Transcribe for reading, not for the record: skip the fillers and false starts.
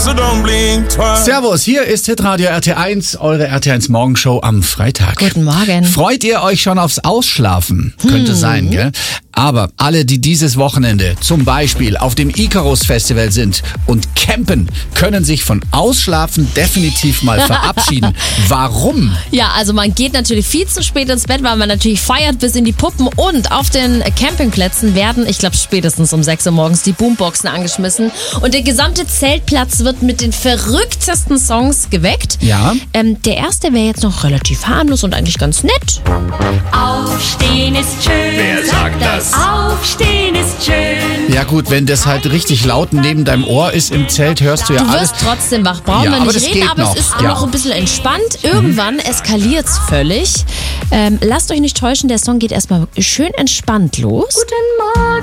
Servus, hier ist Hitradio RT1, eure RT1 Morgenshow am Freitag. Guten Morgen. Freut ihr euch schon aufs Ausschlafen? Könnte sein, gell? Aber alle, die dieses Wochenende zum Beispiel auf dem Icarus Festival sind und campen, können sich von Ausschlafen definitiv mal verabschieden. Warum? Ja, also man geht natürlich viel zu spät ins Bett, weil man natürlich feiert bis in die Puppen, und auf den Campingplätzen werden, ich glaube spätestens um 6 Uhr morgens, die Boomboxen angeschmissen und der gesamte Zeltplatz wird mit den verrücktesten Songs geweckt. Ja. Der erste wäre jetzt noch relativ harmlos und eigentlich ganz nett. Aufstehen ist schön. Wer sagt das? Aufstehen ist schön. Ja gut, wenn das halt richtig laut neben deinem Ohr ist im Zelt, hörst du ja Du alles. wirst trotzdem wach, brauchen Ja, wir aber nicht das reden, geht aber noch. es ist Ja. noch ein bisschen entspannt. Irgendwann eskaliert's völlig. Lasst euch nicht täuschen, der Song geht erstmal schön entspannt los. Guten Morgen.